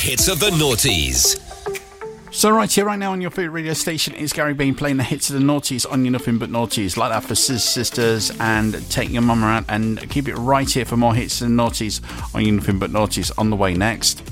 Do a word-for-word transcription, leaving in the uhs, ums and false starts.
Hits of the Noughties. So right here, right now on your favourite radio station is Gary Bain playing the hits of the noughties on your Nothing But Noughties. Like that for Sis Sisters and Take Your Mama Out, and keep it right here for more hits of the noughties on your Nothing But Noughties on the way next.